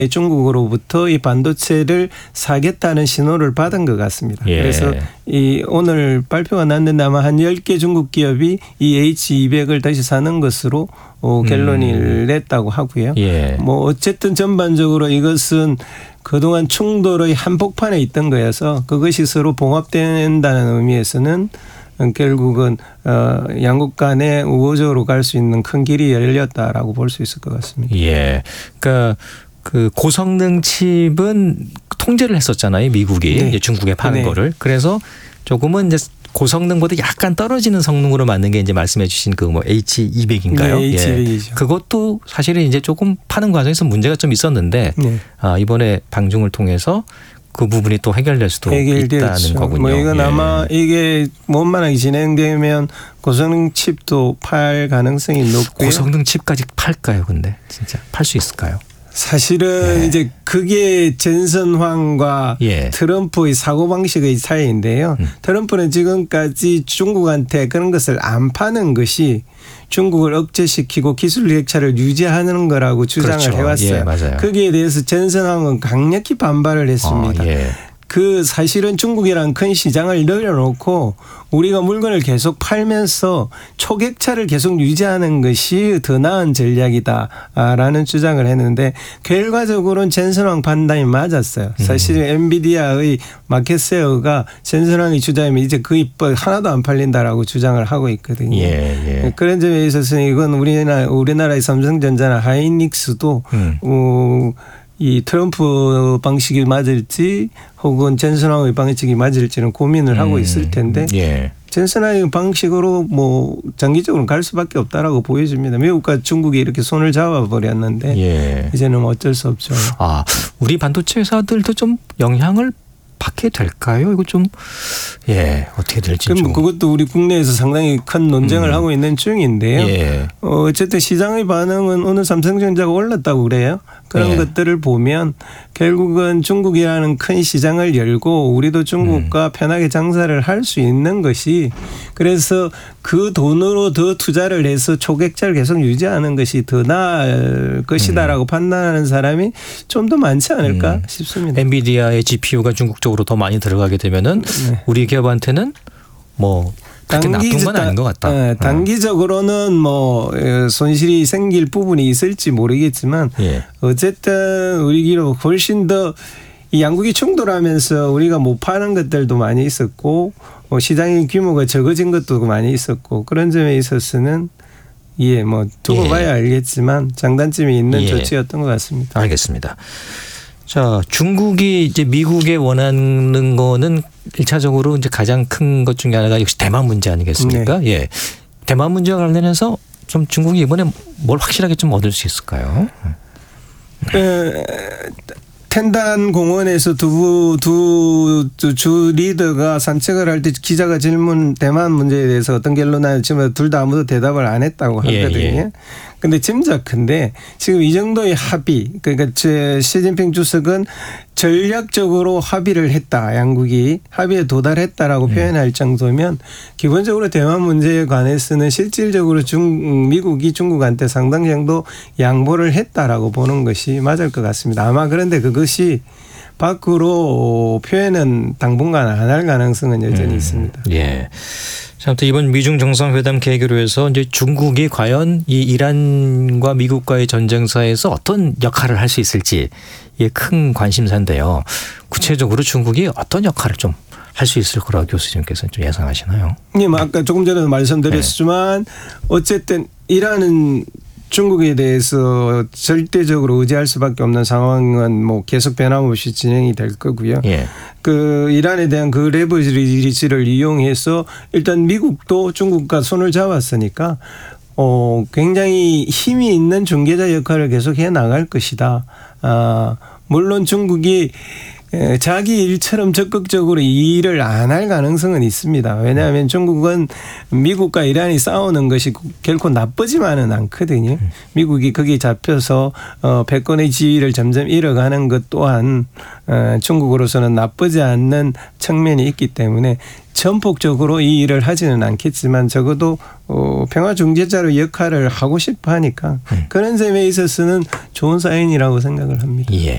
중국으로부터 이 반도체를 사겠다는 신호를 받은 것 같습니다. 예. 그래서 이 오늘 발표가 났는데 아마 한 10개 중국 기업이 이 H200을 다시 사는 것으로 결론을 냈다고 하고요. 예. 뭐 어쨌든 전반적으로 이것은 그동안 충돌의 한복판에 있던 거여서 그것이 서로 봉합된다는 의미에서는 결국은 양국 간에 우호적으로 갈 수 있는 큰 길이 열렸다라고 볼 수 있을 것 같습니다. 예. 그러니까 그 고성능 칩은 통제를 했었잖아요. 미국이 네. 이제 중국에 파는 네. 거를. 그래서 조금은 이제 고성능보다 약간 떨어지는 성능으로 만든 게 이제 말씀해 주신 그 뭐 H200인가요? 네, H200이죠. 예. 그것도 사실은 이제 조금 파는 과정에서 문제가 좀 있었는데 네. 이번에 방중을 통해서 그 부분이 또 해결될 수도 있다는 거군요. 뭐 이건 예. 아마 이게 원만하게 진행되면 고성능 칩도 팔 가능성이 높고요. 고성능 칩까지 팔까요? 근데 진짜 팔 수 있을까요? 사실은 예. 이제 그게 젠선황과 예. 트럼프의 사고방식의 차이인데요. 트럼프는 지금까지 중국한테 그런 것을 안 파는 것이 중국을 억제시키고 기술 격차를 유지하는 거라고 주장을 그렇죠. 해왔어요. 예, 맞아요. 거기에 대해서 젠선황은 강력히 반발을 했습니다. 예. 그 사실은 중국이란 큰 시장을 늘려놓고 우리가 물건을 계속 팔면서 초객차를 계속 유지하는 것이 더 나은 전략이다라는 주장을 했는데 결과적으로는 젠선황 판단이 맞았어요. 사실 엔비디아의 마켓세어가 젠선황이 주장이면 이제 거의 하나도 안 팔린다라고 주장을 하고 있거든요. 예. 그런 점에 있어서는 이건 우리나라의 삼성전자나 하이닉스도 이 트럼프 방식이 맞을지 혹은 젠선황의 방식이 맞을지는 고민을 하고 있을 텐데 예. 젠선황의 방식으로 뭐 장기적으로 갈 수밖에 없다라고 보여집니다. 미국과 중국이 이렇게 손을 잡아버렸는데 예. 이제는 어쩔 수 없죠. 우리 반도체 회사들도 좀 영향을 받게 될까요? 이거 좀 어떻게 될지 그럼 좀. 그것도 우리 국내에서 상당히 큰 논쟁을 하고 있는 중인데요. 예. 어쨌든 시장의 반응은 오늘 삼성전자가 올랐다고 그래요. 그런 예. 것들을 보면 결국은 중국이라는 큰 시장을 열고 우리도 중국과 편하게 장사를 할 수 있는 것이 그래서 그 돈으로 더 투자를 해서 초객차를 계속 유지하는 것이 더 나을 것이다라고 판단하는 사람이 좀 더 많지 않을까 싶습니다. 엔비디아의 GPU가 중국 쪽으로 더 많이 들어가게 되면은 우리 기업한테는 뭐 그렇게 나쁜 건 아닌 것 같다. 단기적으로는 뭐 손실이 생길 부분이 있을지 모르겠지만 어쨌든 우리 기업 훨씬 더 이 양국이 충돌하면서 우리가 못 파는 것들도 많이 있었고 시장의 규모가 적어진 것도 많이 있었고 그런 점에 있어서는 뭐 두고 봐야 알겠지만 장단점이 있는 조치였던 것 같습니다. 알겠습니다. 자, 중국이 이제 미국에 원하는 거는 1차적으로 이제 가장 큰 것 중에 하나가 역시 대만 문제 아니겠습니까? 네. 예. 대만 문제와 관련해서 좀 중국이 이번에 뭘 확실하게 좀 얻을 수 있을까요? 텐단 공원에서 두 주 리더가 산책을 할 때 기자가 질문 대만 문제에 대해서 어떤 결론 나왔지만 둘 다 아무도 대답을 안 했다고 하거든요. 근데 짐작컨대 지금 이 정도의 합의 그러니까 시진핑 주석은 전략적으로 합의를 했다. 양국이 합의에 도달했다라고 표현할 정도면 기본적으로 대만 문제에 관해서는 실질적으로 미국이 중국한테 상당 정도 양보를 했다라고 보는 것이 맞을 것 같습니다. 아마 그런데 그것이 밖으로 표현은 당분간 안 할 가능성은 여전히 있습니다. 예. 자, 아무튼 이번 미중 정상회담 계기로 해서 이제 중국이 과연 이 이란과 미국과의 전쟁사에서 어떤 역할을 할 수 있을지 이게 큰 관심사인데요. 구체적으로 중국이 어떤 역할을 좀 할 수 있을 거라고 교수님께서 좀 예상하시나요? 네, 아까 조금 전에도 말씀드렸지만 어쨌든 이란은 중국에 대해서 절대적으로 의지할 수밖에 없는 상황은 뭐 계속 변함없이 진행이 될 거고요. 그 이란에 대한 그 레버리지를 이용해서 일단 미국도 중국과 손을 잡았으니까 굉장히 힘이 있는 중개자 역할을 계속 해 나갈 것이다. 물론 중국이 자기 일처럼 적극적으로 이 일을 안 할 가능성은 있습니다. 왜냐하면 중국은 미국과 이란이 싸우는 것이 결코 나쁘지만은 않거든요. 미국이 거기에 잡혀서 패권의 지위를 점점 잃어가는 것 또한 중국으로서는 나쁘지 않는 측면이 있기 때문에 전폭적으로 이 일을 하지는 않겠지만 적어도 평화 중재자로 역할을 하고 싶어 하니까 그런 점에 있어서는 좋은 사인이라고 생각을 합니다. 예.